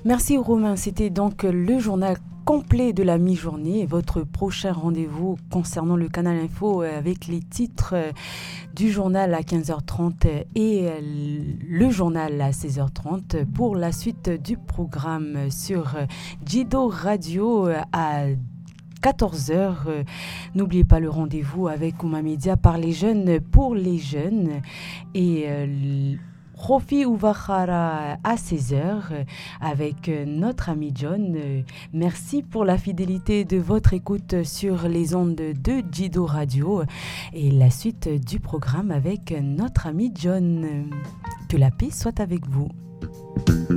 Merci Romain, c'était donc le journal complet de la mi-journée, votre prochain rendez-vous concernant le Canal Info avec les titres du journal à 15h30 et le journal à 16h30 pour la suite du programme sur Jido Radio à 14h. N'oubliez pas le rendez-vous avec Ouma Media par les jeunes pour les jeunes et Rofi Ouvakhara à 16h avec notre ami John. Merci pour la fidélité de votre écoute sur les ondes de Jido Radio et la suite du programme avec notre ami John. Que la paix soit avec vous.